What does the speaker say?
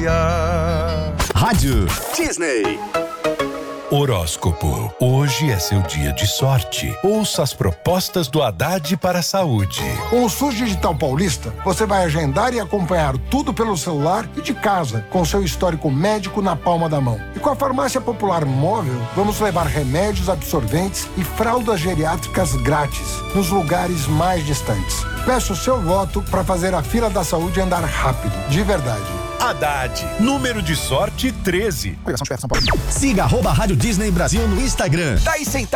Rádio Disney. Horóscopo. Hoje é seu dia de sorte. Ouça as propostas do Haddad para a saúde. Com o SUS Digital Paulista, você vai agendar e acompanhar tudo pelo celular e de casa, com seu histórico médico na palma da mão. E com a Farmácia Popular Móvel, vamos levar remédios, absorventes e fraldas geriátricas grátis nos lugares mais distantes. Peço o seu voto para fazer a fila da saúde andar rápido, de verdade. Haddad, número de sorte 13. Siga @Rádio Disney Brasil no Instagram. Daí sentado